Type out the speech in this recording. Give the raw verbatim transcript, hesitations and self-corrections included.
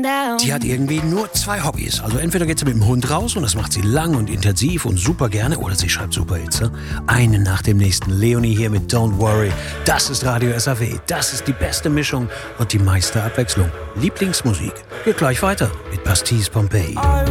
down. Die hat irgendwie nur zwei Hobbys. Also entweder geht sie mit dem Hund raus und das macht sie lang und intensiv und super gerne, oder sie schreibt Superhits. Ne? Einen nach dem nächsten. Leonie hier mit Don't Worry. Das ist Radio S A W. Das ist die beste Mischung und die meiste Abwechslung. Lieblingsmusik geht gleich weiter mit Pastis Pompeii.